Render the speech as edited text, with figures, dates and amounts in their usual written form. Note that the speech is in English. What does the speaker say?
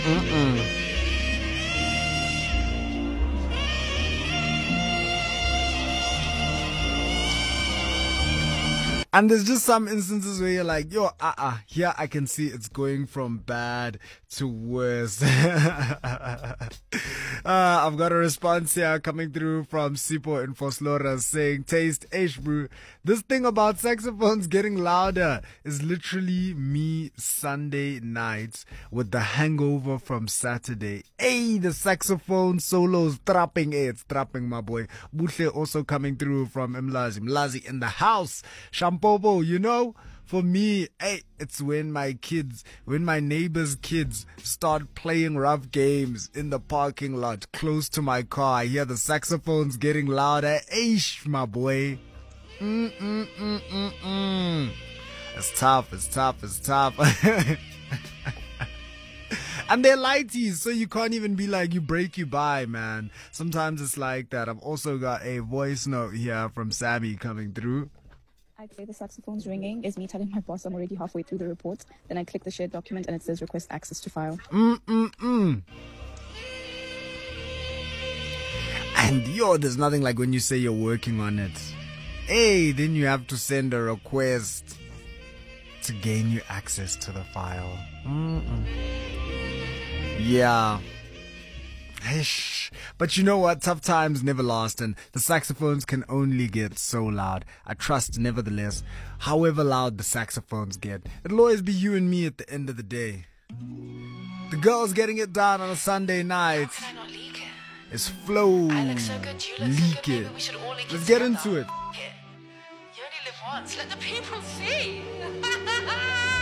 Mm-mm. And there's just some instances where you're like, yo, here I can see it's going from bad to worse. I've got a response here coming through from Sipo in Foslora saying, taste H brew. This thing about saxophones getting louder is literally me Sunday nights with the hangover from Saturday. Hey, the saxophone solos trapping. Hey, it's trapping, my boy. Buhle also coming through from Mlazi. Mlazi in the house. Shampobo, you know, for me, hey, it's when my neighbors' kids start playing rough games in the parking lot close to my car. I hear the saxophones getting louder. Eish, my boy. It's tough. And they're lighties, so you can't even be like, you break you by, man. Sometimes it's like that. I've also got a voice note here from Sammy coming through. I'd say the saxophone's ringing is me telling my boss I'm already halfway through the report. Then I click the shared document and it says request access to file. And yo, there's nothing like when you say you're working on it. Hey, then you have to send a request to gain you access to the file. Yeah. Ish. But you know what? Tough times never last, and the saxophones can only get so loud. I trust, nevertheless, however loud the saxophones get, it'll always be you and me at the end of the day. The girls getting it down on a Sunday night. How can I not leak it? It's Flow. I look so good, you look so Leak good, it. maybe we should all leak it Let's get together. into it. You only live once, let the people see.